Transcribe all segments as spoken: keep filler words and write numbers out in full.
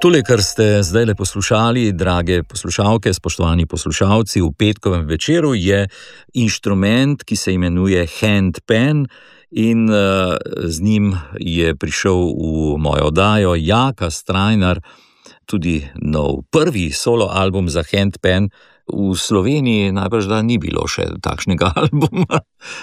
Tole, kar ste zdajle poslušali, drage poslušalke, spoštovani poslušalci, v petkovem večeru je inštrument, ki se imenuje handpan in uh, z njim je prišel v mojo oddajo Jaka Strajnar, tudi nov prvi solo album za handpan. V Sloveniji najbrž da ni bilo še takšnega albuma.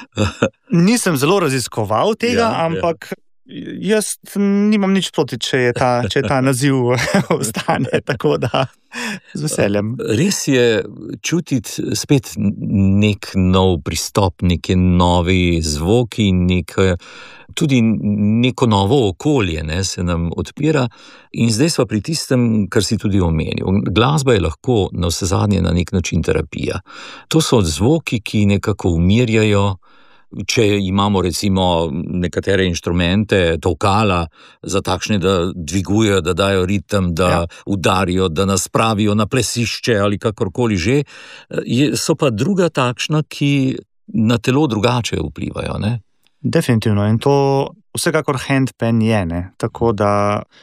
Nisem zelo raziskoval tega, ja, ampak... Ja. Jaz nimam nič proti, če je ta, če je ta naziv ostane, tako da z veseljem. Res je čutiti spet nek nov pristop, neke novi zvoki, nek, tudi neko novo okolje ne, se nam odpira. In zdaj smo pri tistem, kar si tudi omenil. Glasba je lahko na vsezadnje na nek način terapija. To so zvoki, ki nekako umirjajo. Če imamo recimo nekatere inštrumente, tolkala, za takšne, da dvigujejo, da dajo ritem, da ja. udarijo, da nas spravijo na plesišče ali kakorkoli že, so pa druga takšna, ki na telo drugače vplivajo, ne? Definitivno, in to vsekakor handpan je, ne? Tako da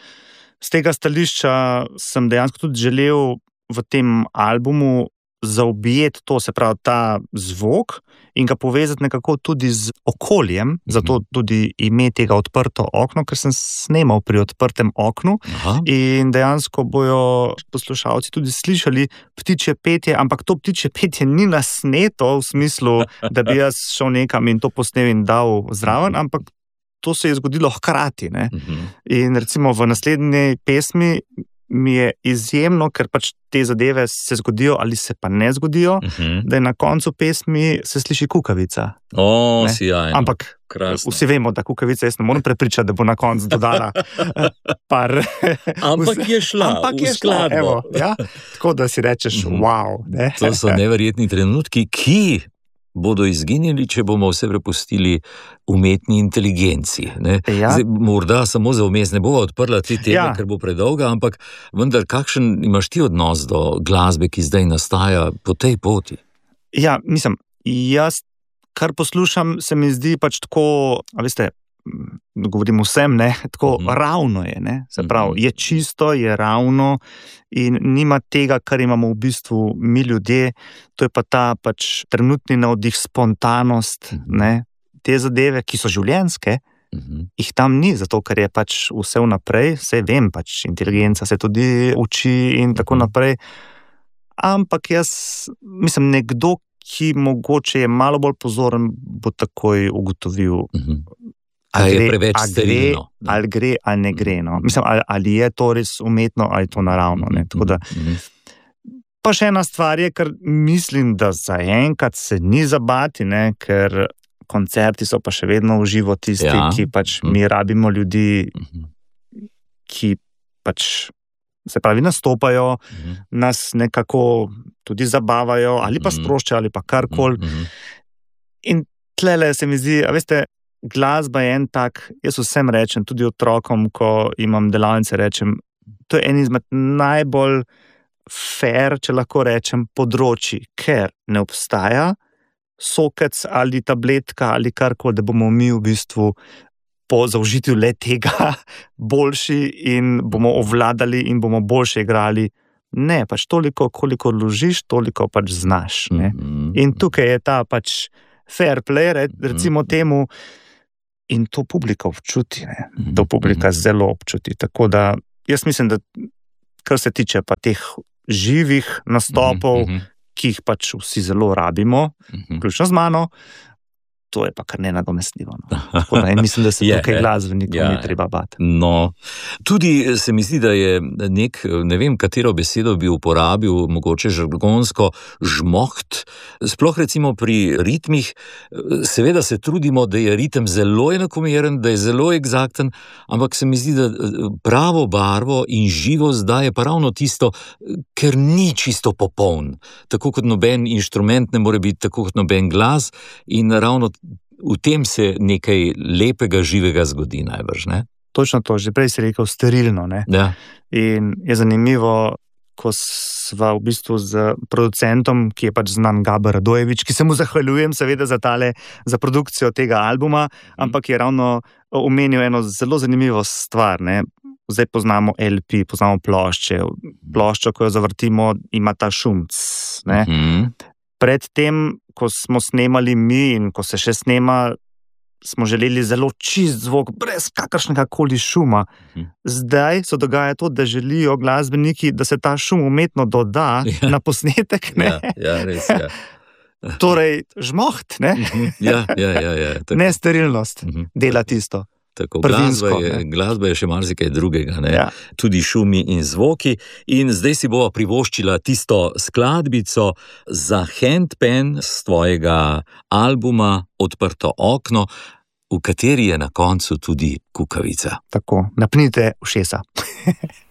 z tega stališča sem dejansko tudi želel v tem albumu zaobjeti to, se pravi ta zvok in ga povezati nekako tudi z okoljem, mm-hmm. zato tudi ime tega odprto okno, ker sem snemal pri odprtem oknu. Aha. In dejansko bojo poslušalci tudi slišali ptičje petje, ampak to ptičje petje ni nasneto v smislu, da bi jaz šel nekam in to posnel in dal zraven, ampak to se je zgodilo hkrati. Ne? Mm-hmm. In recimo v naslednji pesmi mi je izjemno, ker pač te zadeve se zgodijo ali se pa ne zgodijo, uh-huh. da je na koncu pesmi se sliši kukavica. O, sijajno. Ampak krasno. Vsi vemo, da kukavica, jaz ne moram prepričati, da bo na koncu dodala par... Ampak je šla, Ampak je v skladbo. Šla, evo, ja? Tako da si rečeš, uh-huh. wow. Ne? To so neverjetni trenutki, ki bodo izginili, če bomo vse prepustili umetni inteligenci. Ne? Ja. Zdaj, morda samo za vmes ne bova odprla te teme, ja. ker bo predolga, ampak vendar, kakšen imaš ti odnos do glasbe, ki zdaj nastaja po tej poti? Ja, mislim, jaz, kar poslušam, se mi zdi pač tako, a veste, govorim vsem, ne, tako uh-huh. ravno je, ne, se pravi, uh-huh. je čisto, je ravno in nima tega, kar imamo v bistvu mi ljudje, to je pa ta pač trenutni navdih, spontanost, uh-huh. ne, te zadeve, ki so življenjske, uh-huh. jih tam ni, zato ker je pač vse vnaprej, vse vem, pač inteligenca se tudi uči in tako uh-huh. naprej, ampak jaz, mislim, nekdo, ki mogoče je malo bolj pozoren, bo takoj ugotovil, uh-huh. Ali je preveč sterilno. Ali gre, ali ne gre. No. Mislim, ali, ali je to res umetno, ali to naravno. Ne. Tako da, pa še ena stvar je, ker mislim, da zaenkrat se ni zabati, ne, ker koncerti so pa še vedno v živo tisti, ja. ki pač mi rabimo ljudi, ki pač se pravi nastopajo, nas nekako tudi zabavajo, ali pa sproščajo, ali pa karkoli. In tlele se mi zdi, a veste, glasba je en tak, jaz vsem rečem, tudi otrokom, ko imam delavnice, rečem, to je en izmed najbolj fair, če lahko rečem, področji, ker ne obstaja sokec ali tabletka ali karkoli, da bomo mi v bistvu po zaužitju le tega boljši in bomo ovladali in bomo boljše igrali. Ne, pač toliko, koliko ložiš, toliko pač znaš. Ne? In tukaj je ta pač fair play, recimo temu, in to publika občuti, ne? To publika zelo občuti. Tako da jaz mislim, da kar se tiče pa teh živih nastopov, ki jih pač vsi zelo rabimo, vključno z mano, to je pa kar nenadomestljivo. No. Tako da mislim, da se je, tukaj glasbenikom ja, ni treba bati. No, tudi se mi zdi, da je nek, ne vem, katero besedo bi uporabil, mogoče žargonsko, žmoht, sploh recimo pri ritmih, seveda se trudimo, da je ritem zelo enakomeren, da je zelo eksakten, ampak se mi zdi, da pravo barvo in živost daje pa ravno tisto, ker ni čisto popoln. Tako kot noben inštrument ne more biti, tako kot noben glas in ravno v tem se nekaj lepega, živega zgodi najbrž, ne? Točno to, že prej si rekel sterilno, ne? Ja. In je zanimivo, ko sva v bistvu z producentom, ki je pač znan Gaber Radojevič, ki se mu zahvaljujem seveda za tale, za produkcijo tega albuma, ampak je ravno omenil eno zelo zanimivo stvar, ne? zdaj poznamo L P, poznamo plošče. Ploščo, ko jo zavrtimo, ima ta šumc. Ne? Mhm. Predtem, ko smo snemali mi in ko se še snema, smo želeli zelo čist zvok, brez kakršnega koli šuma. Zdaj se dogaja to, da želijo glasbeniki, da se ta šum umetno doda Ja. na posnetek. Ne? Ja, ja, res, ja. Torej, žmoht, ne? Ja, ja, ja, ja. Tako, Nesterilnost Mhm. dela tisto. tako. prvinsko, Glasba je, ne. glasba je še marsikaj drugega, ne? Ja. Tudi šumi in zvoki. In zdaj si bova privoščila tisto skladbico za handpan z tvojega albuma Odprto okno, v kateri je na koncu tudi kukavica. Tako, napnite ušesa.